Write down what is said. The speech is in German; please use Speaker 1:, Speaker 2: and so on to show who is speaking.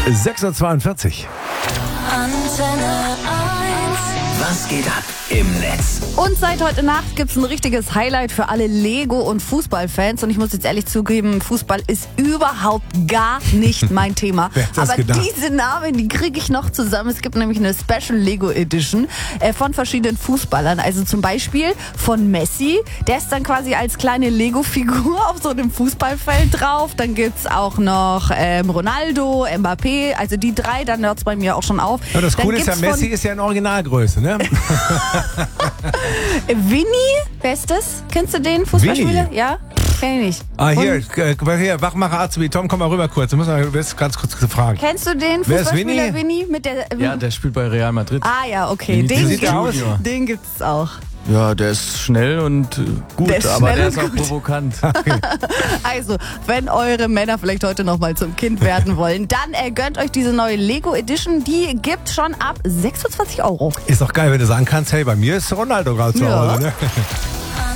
Speaker 1: 6:42 Uhr.
Speaker 2: Antenne 1.
Speaker 3: Was geht ab im Netz?
Speaker 4: Und seit heute Nacht gibt's ein richtiges Highlight für alle Lego- und Fußballfans. Und ich muss jetzt ehrlich zugeben, Fußball ist überhaupt gar nicht mein Thema.
Speaker 1: Wer hätte das
Speaker 4: Aber
Speaker 1: gedacht?
Speaker 4: diese Namen, die kriege ich noch zusammen. Es gibt nämlich eine Special Lego Edition von verschiedenen Fußballern. Also zum Beispiel von Messi. Der ist dann quasi als kleine Lego-Figur auf so einem Fußballfeld drauf. Dann gibt's auch noch Ronaldo, Mbappé. Also die drei, dann hört's bei mir auch schon auf.
Speaker 1: Ja, das
Speaker 4: Dann
Speaker 1: Coole ist ja,
Speaker 4: gibt's
Speaker 1: Messi ist ja in Originalgröße, ne?
Speaker 4: Winnie, wer ist das? Kennst du den Fußballspieler?
Speaker 1: Winnie?
Speaker 4: Ja? Kenn ich nicht.
Speaker 1: Hier, Wachmacher Azubi. Tom, komm mal rüber kurz. Du wirst ganz kurz gefragt.
Speaker 4: Kennst du den
Speaker 1: Wer ist
Speaker 4: Fußballspieler
Speaker 1: Winnie?
Speaker 4: Winnie? Mit der,
Speaker 5: Ja, der spielt bei Real Madrid.
Speaker 4: ja, okay.
Speaker 5: Wie
Speaker 4: Den,
Speaker 1: sieht der aus?
Speaker 4: den gibt's auch.
Speaker 5: Ja, der ist schnell und gut,
Speaker 4: Der ist
Speaker 5: aber
Speaker 4: schnell
Speaker 5: der
Speaker 4: und
Speaker 5: ist auch
Speaker 4: gut.
Speaker 5: provokant.
Speaker 4: Also, wenn eure Männer vielleicht heute noch mal zum Kind werden wollen, dann gönnt euch diese neue Lego Edition. Die gibt's schon ab 26 €.
Speaker 1: Ist doch geil, wenn du sagen kannst, hey, bei mir ist Ronaldo gerade zu
Speaker 4: Ja.
Speaker 1: Hause, ne?